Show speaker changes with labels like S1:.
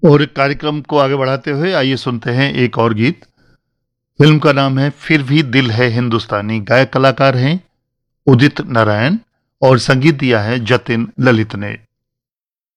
S1: और कार्यक्रम को आगे बढ़ाते हुए आइए सुनते हैं एक और गीत। फिल्म का नाम है फिर भी दिल है हिंदुस्तानी। गायक कलाकार हैं उदित नारायण और संगीत दिया है जतिन ललित ने।